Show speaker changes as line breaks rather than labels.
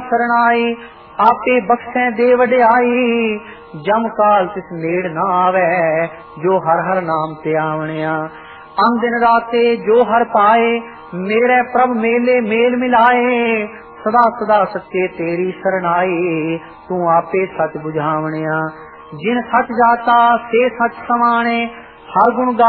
सरनाई, आपे बख्शे दे वड्याई। जम काल तिस नेड़ ना आवे, जो हर हर नाम ते आवणिया। अन दिन राते जो हर पाए, मेरे प्रभ मेले मेल मिलाए। सदा सदा सच्चे तेरी सरनाई, तू आपे सच बुझावणिया। जिन सच जाता से सच समाने, हर गुण